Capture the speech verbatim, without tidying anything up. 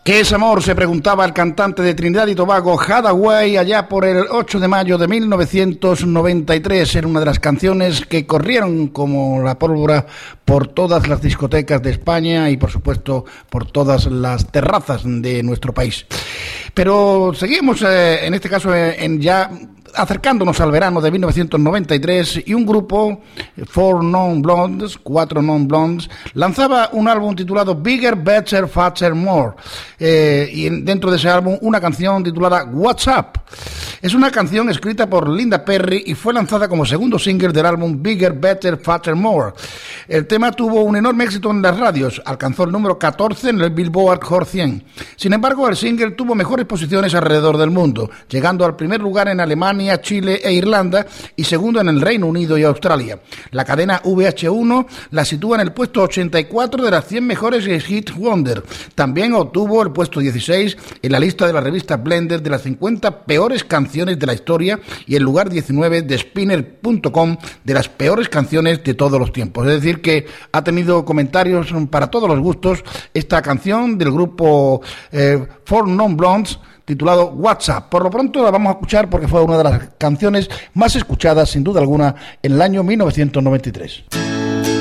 ¿Qué es amor?, se preguntaba el cantante de Trinidad y Tobago, Hathaway, allá por el ocho de mayo de mil novecientos noventa y tres. Era una de las canciones que corrieron como la pólvora por todas las discotecas de España y, por supuesto, por todas las terrazas de nuestro país. Pero seguimos, eh, en este caso, eh, en ya... acercándonos al verano de mil novecientos noventa y tres, y un grupo, Four Non Blondes, Cuatro Non Blondes, lanzaba un álbum titulado Bigger, Better, Faster, More, eh, y dentro de ese álbum una canción titulada What's Up. Es una canción escrita por Linda Perry y fue lanzada como segundo single del álbum Bigger, Better, Faster, More. El tema tuvo un enorme éxito en las radios, alcanzó el número catorce en el Billboard Hot cien. Sin embargo, el single tuvo mejores posiciones alrededor del mundo, llegando al primer lugar en Alemania, Chile e Irlanda, y segundo en el Reino Unido y Australia. La cadena V H uno la sitúa en el puesto ochenta y cuatro de las cien mejores Hit Wonder. También obtuvo el puesto dieciséis en la lista de la revista Blender de las cincuenta peores canciones de la historia y el lugar diecinueve de Spinner punto com de las peores canciones de todos los tiempos. Es decir, que ha tenido comentarios para todos los gustos esta canción del grupo eh, Four Non Blondes, titulado WhatsApp. Por lo pronto la vamos a escuchar porque fue una de las canciones más escuchadas, sin duda alguna, en el año mil novecientos noventa y tres.